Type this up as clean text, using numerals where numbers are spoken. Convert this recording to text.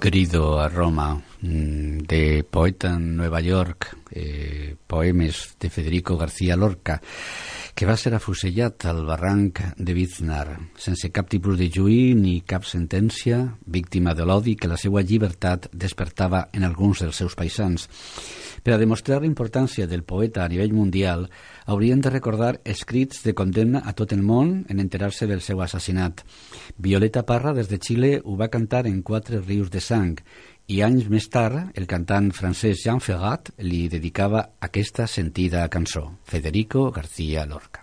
Grido a Roma, de poeta en Nueva York, poemes de Federico García Lorca, que va ser afusellat al barranc de Biznar, sense cap tipus de juí ni cap sentència, víctima de l'odi que la seva llibertat despertava en alguns dels seus paisans. Per a demostrar la importància del poeta a nivell mundial, haurien de recordar els crits de condemna a tot el món en enterar-se del seu assassinat. Violeta Parra, des de Xile, ho va cantar en 4 rius de sang, i anys més tard, el cantant francès Jean Ferrat li dedicava aquesta sentida cançó, Federico García Lorca.